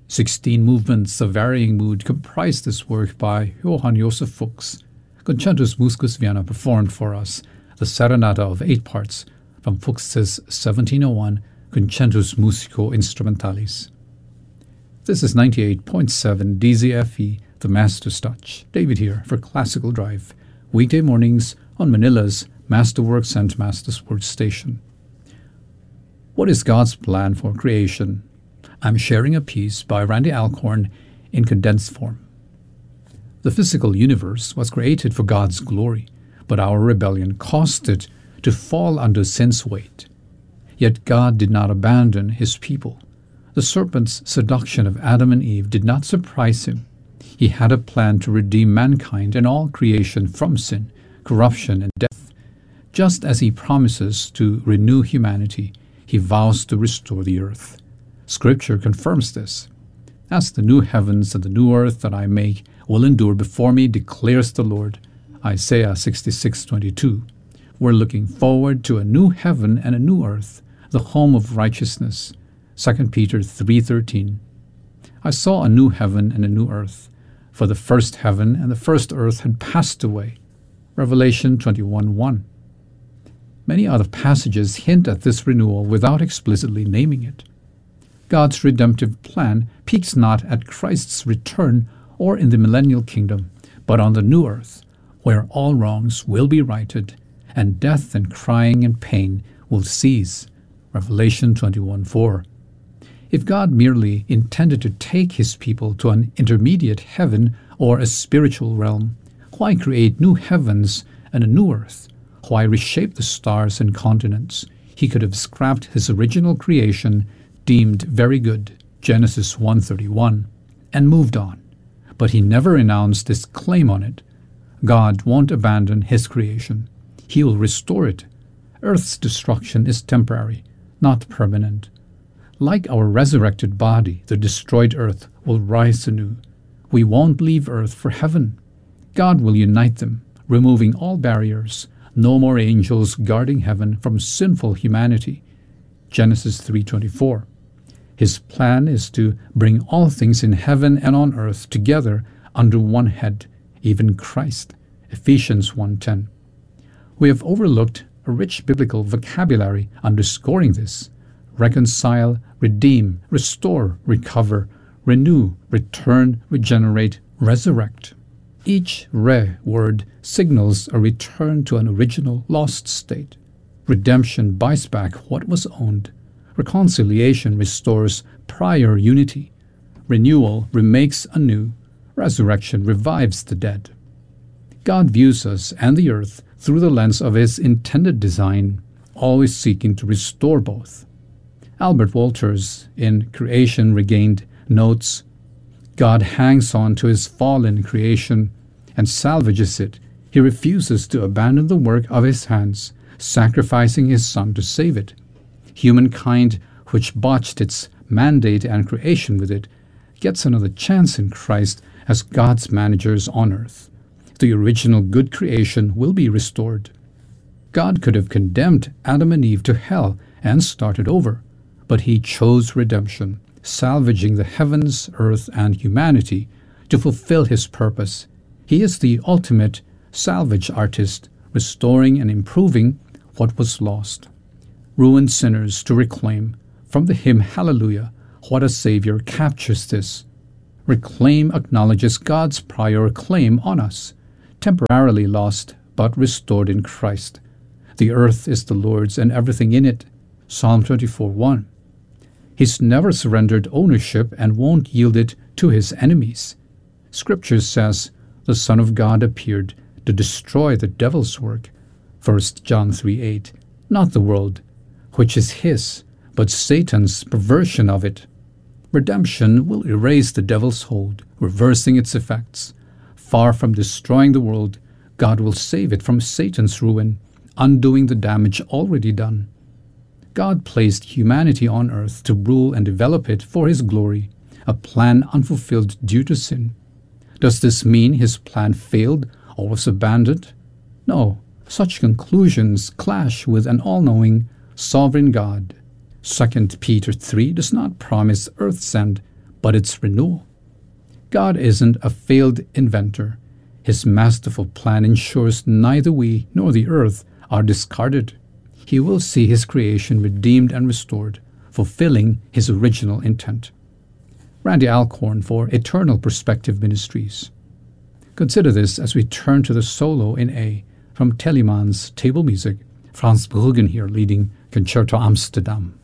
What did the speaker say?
16 movements of varying mood comprise this work by Johann Joseph Fuchs. Concertus Musicus Vienna performed for us the serenata of 8 parts from Fuchs's 1701 Concertus Musico Instrumentalis. This is 98.7 DZFE, the Master's Touch. David here for Classical Drive, weekday mornings on Manila's Masterworks and Master's Word station. What is God's plan for creation? I'm sharing a piece by Randy Alcorn in condensed form. The physical universe was created for God's glory, but our rebellion caused it to fall under sin's weight. Yet God did not abandon his people. The serpent's seduction of Adam and Eve did not surprise him. He had a plan to redeem mankind and all creation from sin, corruption, and death. Just as he promises to renew humanity, he vows to restore the earth. Scripture confirms this. As the new heavens and the new earth that I make will endure before me, declares the Lord. Isaiah 66:22. We're looking forward to a new heaven and a new earth, the home of righteousness. 2 Peter 3:13. I saw a new heaven and a new earth, for the first heaven and the first earth had passed away. Revelation 21:1. Many other passages hint at this renewal without explicitly naming it. God's redemptive plan peaks not at Christ's return or in the millennial kingdom, but on the new earth, where all wrongs will be righted, and death and crying and pain will cease. Revelation 21:4. If God merely intended to take his people to an intermediate heaven or a spiritual realm, why create new heavens and a new earth? Why reshape the stars and continents? He could have scrapped his original creation, deemed very good, Genesis 1:31, and moved on. But he never renounced his claim on it. God won't abandon his creation. He will restore it. Earth's destruction is temporary, not permanent. Like our resurrected body, the destroyed earth will rise anew. We won't leave earth for heaven. God will unite them, removing all barriers. No more angels guarding heaven from sinful humanity. Genesis 3:24. His plan is to bring all things in heaven and on earth together under one head, even Christ. Ephesians 1:10. We have overlooked a rich biblical vocabulary underscoring this. Reconcile, redeem, restore, recover, renew, return, regenerate, resurrect. Each word signals a return to an original lost state. Redemption buys back what was owned. Reconciliation restores prior unity. Renewal remakes anew. Resurrection revives the dead. God views us and the earth through the lens of his intended design, always seeking to restore both. Albert Wolters in Creation Regained notes, God hangs on to his fallen creation and salvages it. He refuses to abandon the work of his hands, sacrificing his Son to save it. Humankind, which botched its mandate and creation with it, gets another chance in Christ as God's managers on earth. The original good creation will be restored. God could have condemned Adam and Eve to hell and started over, but he chose redemption, salvaging the heavens, earth, and humanity to fulfill his purpose. He is the ultimate salvage artist, restoring and improving what was lost. Ruined sinners to reclaim. From the hymn Hallelujah, What a Savior captures this. Reclaim acknowledges God's prior claim on us, temporarily lost but restored in Christ. The earth is the Lord's and everything in it. Psalm 24:1. He's never surrendered ownership and won't yield it to his enemies. Scripture says the Son of God appeared to destroy the devil's work. 1 John 3:8. Not the world, which is his, but Satan's perversion of it. Redemption will erase the devil's hold, reversing its effects. Far from destroying the world, God will save it from Satan's ruin, undoing the damage already done. God placed humanity on earth to rule and develop it for his glory, a plan unfulfilled due to sin. Does this mean his plan failed or was abandoned? No, such conclusions clash with an all-knowing, sovereign God. 2 Peter 3 does not promise earth's end, but its renewal. God isn't a failed inventor. His masterful plan ensures neither we nor the earth are discarded. He will see his creation redeemed and restored, fulfilling his original intent. Randy Alcorn for Eternal Perspective Ministries. Consider this as we turn to the solo in A from Telemann's Table Music, Frans Bruggen here leading Concerto Amsterdam.